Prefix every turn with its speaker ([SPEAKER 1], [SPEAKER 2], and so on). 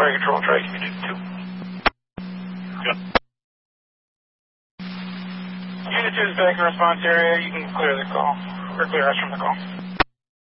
[SPEAKER 1] Fire Control, try Unit 2.
[SPEAKER 2] Yep.
[SPEAKER 1] Unit 2 is back in response area. You can clear the call, or clear us from the call.